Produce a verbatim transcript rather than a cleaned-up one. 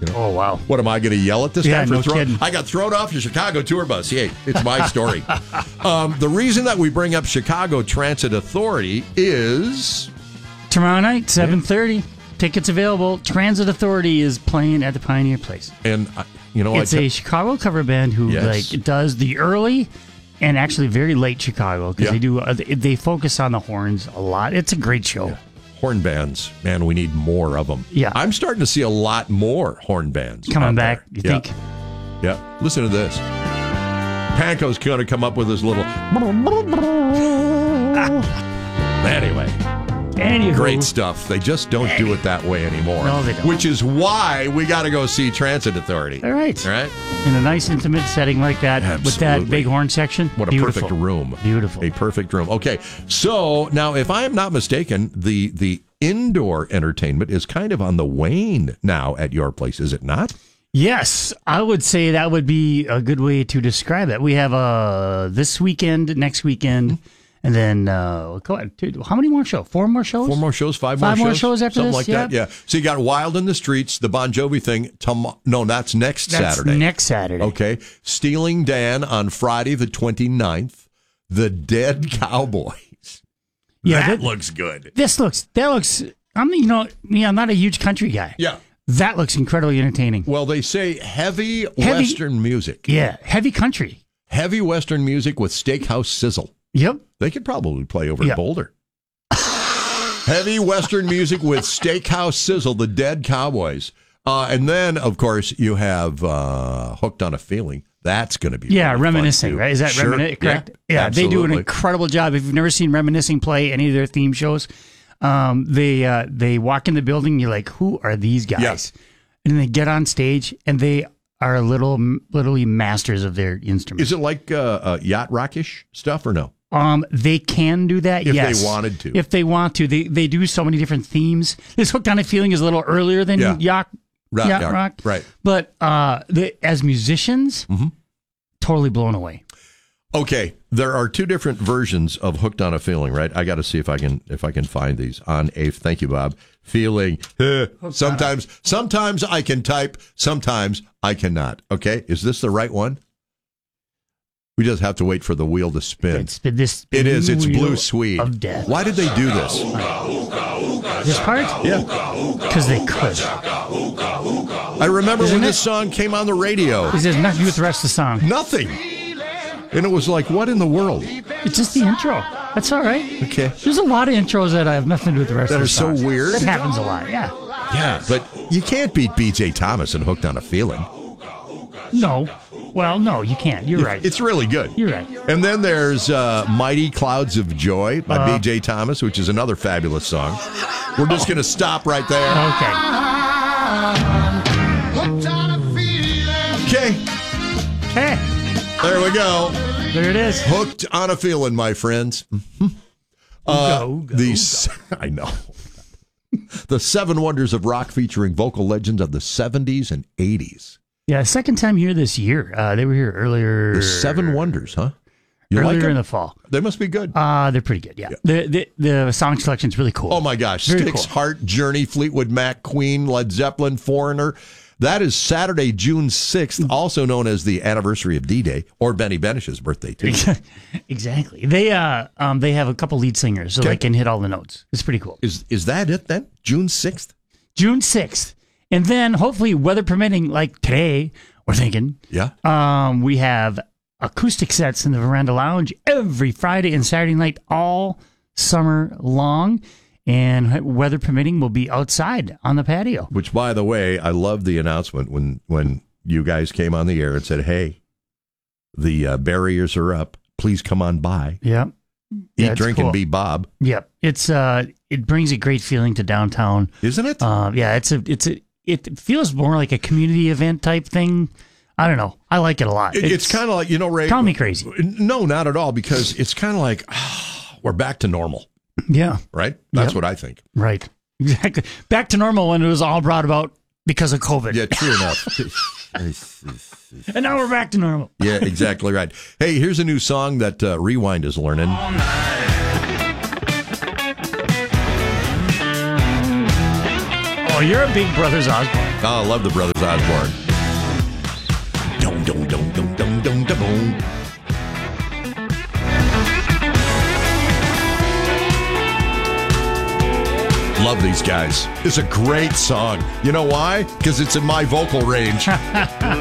You know? Oh, wow. What, am I going to yell at this Yeah, guy for no throwing? kidding. I got thrown off your Chicago tour bus. Yeah, it's my story. um, the reason that we bring up Chicago Transit Authority is... Tomorrow night, seven thirty. Yeah. Tickets available. Transit Authority is playing at the Pioneer Place. And, uh, you know... It's I te- a Chicago cover band who yes. like does the early and actually very late Chicago because yeah. they do uh, they focus on the horns a lot. It's a great show. Yeah. Horn bands, man, we need more of them. Yeah. I'm starting to see a lot more horn bands coming back. There. You yeah. think? Yeah. Listen to this. Panko's going to come up with his little... Anyway. Anywho. Great stuff. They just don't do it that way anymore. No, they don't. Which is why we got to go see Transit Authority. All right. All right. In a nice intimate setting like that Absolutely. with that big horn section. What a Beautiful. perfect room. Beautiful. A perfect room. Okay. So now, if I am not mistaken, the the indoor entertainment is kind of on the wane now at your place, is it not? Yes, I would say that would be a good way to describe it. We have uh, this weekend, next weekend, and then uh, go ahead, dude, how many more shows? Four more shows? Four more shows, five, five more more shows, shows after something this, like yeah. that. Yeah. So you got Wild in the Streets, the Bon Jovi thing. Tom- no, that's next That's Saturday. next Saturday. Okay. Stealing Dan on Friday the twenty-ninth. The Dead Cowboys. Yeah, that, that- looks good. This looks, that looks, I'm, you know, me, I'm not a huge country guy. Yeah. That looks incredibly entertaining. Well, they say heavy, heavy Western music. Yeah, heavy country. Heavy Western music with steakhouse sizzle. Yep. They could probably play over Yep. at Boulder. Heavy Western music with steakhouse sizzle, the Dead Cowboys. Uh, and then, of course, you have uh, Hooked on a Feeling. That's going to be Yeah, really Reminiscing, fun, too. right? Is that Sure. Reminiscing, correct? Yeah, Yeah, they do an absolutely. incredible job. If you've never seen Reminiscing play any of their theme shows, um, they uh, they walk in the building, you're like, who are these guys? Yes. And they get on stage, and they are little, literally masters of their instruments. Is it like uh, uh, yacht rockish stuff or no? Um, they can do that, If yes. they wanted to. If they want to. They they do so many different themes. This Hooked on a Feeling is a little earlier than Yeah. Yacht, Rock, Yacht yeah, Rock. right. But uh, the, as musicians, Mm-hmm. totally blown away. Okay, there are two different versions of Hooked on a Feeling, right? I got to see if I can if I can find these on a. Thank you, Bob. Feeling. Eh, sometimes, sometimes I can type. Sometimes I cannot. Okay, is this the right one? We just have to wait for the wheel to spin. It's been this. It is. It's wheel Blue Swede. of death. Why did they do this? This part? Yeah, Because they could. I remember Isn't when it? this song came on the radio. This has nothing to do with the rest of the song. Nothing. And it was like, what in the world? It's just the intro. That's all right. Okay. There's a lot of intros that have nothing to do with the rest That of the are so song. weird. That happens a lot, yeah. Yeah, but you can't beat B J Thomas and Hooked on a Feeling. No. Well, no, you can't. You're right. It's really good. You're right. And then there's uh, Mighty Clouds of Joy by Uh, B J Thomas, which is another fabulous song. We're just going to stop right there. Okay. Okay, Okay. there we go. There it is. Hooked on a Feeling, my friends. Uh, Ooga, ooga, these, I know. The Seven Wonders of Rock featuring vocal legends of the seventies and eighties. Yeah, second time here this year. Uh, they were here earlier. The Seven Wonders, huh? You earlier like them? in the fall. They must be good. Uh, they're pretty good, yeah. The, the the song selection's really cool. Oh my gosh. Very Styx, cool. Heart, Journey, Fleetwood Mac, Queen, Led Zeppelin, Foreigner. That is Saturday, June sixth, also known as the anniversary of D-Day, or Benny Benish's birthday, too. Exactly. They uh um they have a couple lead singers, so Okay. they can hit all the notes. It's pretty cool. Is is that it then? June sixth? June sixth. And then hopefully weather permitting, like today, we're thinking, Yeah. um, we have acoustic sets in the Veranda Lounge every Friday and Saturday night all summer long. And weather permitting, we'll be outside on the patio. Which, by the way, I love the announcement when, when you guys came on the air and said, hey, the uh, barriers are up. Please come on by. Yep. Eat, Yeah, it's drink, cool. and be Bob. Yep. It's uh it brings a great feeling to downtown. Isn't it? Uh, yeah, it's a it's a it feels more like a community event type thing. I don't know. I like it a lot. It- it's kind of like, you know, Ray. Call me crazy. No, not at all, because it's kind of like, ah, we're back to normal, Yeah. right? That's Yep. what I think. Right. Exactly. Back to normal when it was all brought about because of COVID. Yeah, true enough. And now we're back to normal. Yeah, exactly right. Hey, here's a new song that uh, Rewind is learning. Oh you're a big Brothers Osborne. Oh, I love the Brothers Osborne. Dum, dum, dum, dum, dum, dum, dum, dum. Love these guys. It's a great song. You know why? Because it's in my vocal range.